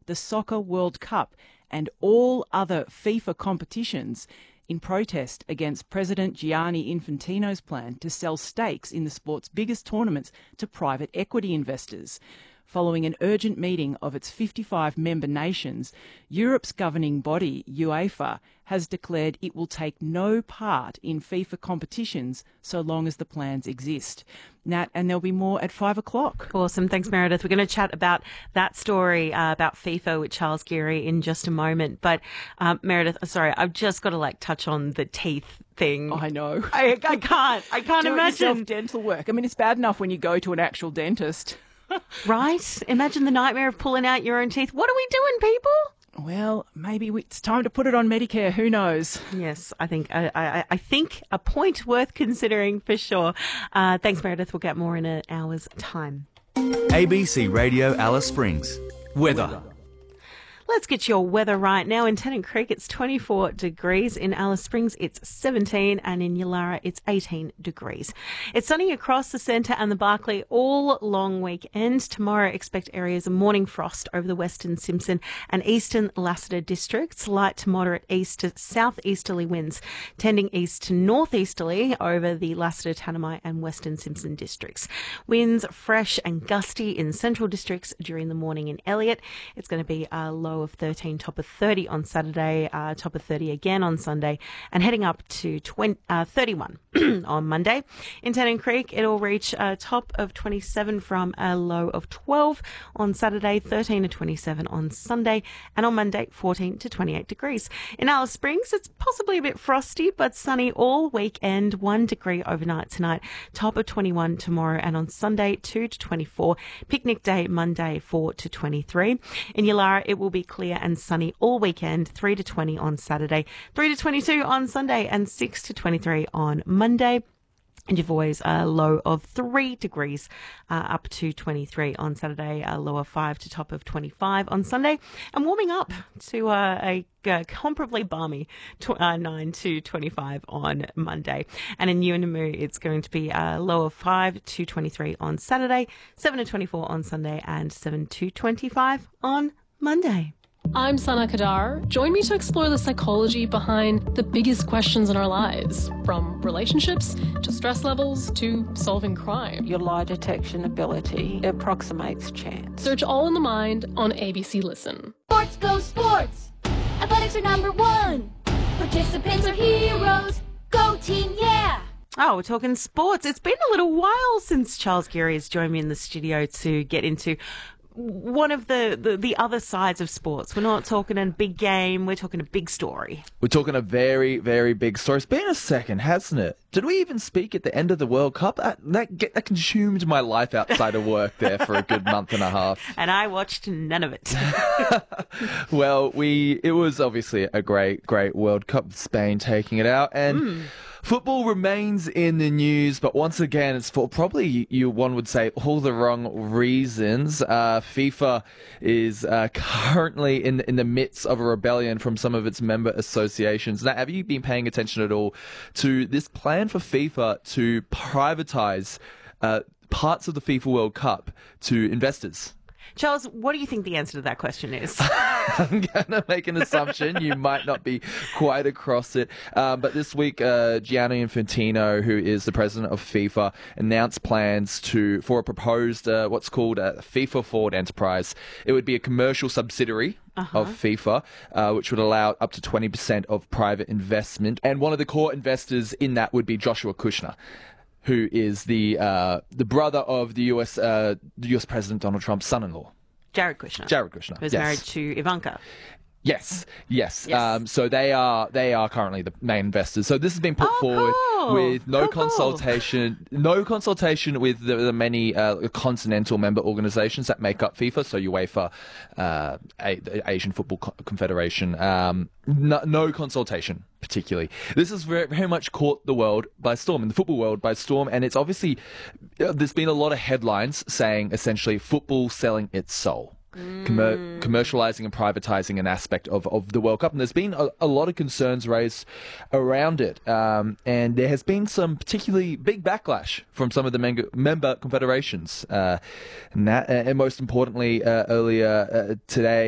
the Soccer World Cup and all other FIFA competitions in protest against President Gianni Infantino's plan to sell stakes in the sport's biggest tournaments to private equity investors. Following an urgent meeting of its 55 member nations, Europe's governing body, UEFA, has declared it will take no part in FIFA competitions so long as the plans exist. Nat, and there'll be more at 5 o'clock. Awesome. Thanks, Meredith. We're going to chat about that story about FIFA with Charles Geary in just a moment. But Meredith, sorry, I've just got to touch on the teeth thing. I know. I can't Do imagine. it yourself dental work. I mean, it's bad enough when you go to an actual dentist. Right? Imagine the nightmare of pulling out your own teeth. What are we doing, people? Well, maybe it's time to put it on Medicare. Who knows? Yes, I think a point worth considering for sure. Thanks, Meredith. We'll get more in an hour's time. ABC Radio Alice Springs. Weather. Let's get your weather right now. In Tennant Creek, it's 24 degrees. In Alice Springs, it's 17. And in Yulara, it's 18 degrees. It's sunny across the centre and the Barkly all long weekend. Tomorrow, expect areas of morning frost over the Western Simpson and Eastern Lassiter districts. Light to moderate east to southeasterly winds, tending east to northeasterly over the Lassiter, Tanami and Western Simpson districts. Winds fresh and gusty in central districts during the morning in Elliot. It's going to be a low of 13, top of 30 on Saturday, top of 30 again on Sunday, and heading up to 31 on Monday. In Tennant Creek, it'll reach a top of 27 from a low of 12 on Saturday, 13 to 27 on Sunday, and on Monday, 14 to 28 degrees. In Alice Springs, it's possibly a bit frosty, but sunny all weekend, 1 degree overnight tonight, top of 21 tomorrow, and on Sunday, 2 to 24. Picnic day, Monday, 4 to 23. In Yulara, it will be clear and sunny all weekend, 3 to 20 on Saturday, 3 to 22 on Sunday, and 6 to 23 on Monday. And Jervois, a low of 3 degrees, up to 23 on Saturday, a low of 5 to top of 25 on Sunday, and warming up to a comparably balmy 9 to 25 on Monday. And in Yuendamu, it's going to be a low of 5 to 23 on Saturday, 7 to 24 on Sunday, and 7 to 25 on Monday. I'm Sana Kadar. Join me to explore the psychology behind the biggest questions in our lives, from relationships to stress levels to solving crime. Your lie detection ability approximates chance. Search All in the Mind on ABC Listen. Sports go sports! Athletics are number one! Participants are heroes! Go team, yeah! Oh, we're talking sports. It's been a little while since Charles Geary has joined me in the studio to get into one of the other sides of sports. We're not talking a big game, we're talking a big story. We're talking a very, very big story. It's been a second, hasn't it? Did we even speak at the end of the World Cup? That consumed my life outside of work there for a good month and a half. And I watched none of it. Well, it was obviously a great World Cup, Spain taking it out, and football remains in the news, but once again, it's for probably one would say all the wrong reasons. FIFA is currently in the midst of a rebellion from some of its member associations. Now, have you been paying attention at all to this plan for FIFA to privatize parts of the FIFA World Cup to investors? Charles, what do you think the answer to that question is? I'm going to make an assumption. You might not be quite across it. But this week, Gianni Infantino, who is the president of FIFA, announced plans for a proposed, what's called a FIFA Forward Enterprise. It would be a commercial subsidiary of FIFA, which would allow up to 20% of private investment. And one of the core investors in that would be Joshua Kushner, who is the brother of the US President Donald Trump's son-in-law. Jared Kushner. Who's married to Ivanka. Yes. So they are currently the main investors. So this has been put forward with no consultation with the many continental member organizations that make up FIFA. So UEFA, the Asian Football Confederation. No consultation, particularly. This has very, very much caught the world by storm, and the football world by storm. And it's obviously there's been a lot of headlines saying essentially football selling its soul. Commercializing and privatizing an aspect of the World Cup. And there's been a lot of concerns raised around it. And there has been some particularly big backlash from some of the member confederations. And most importantly, earlier today,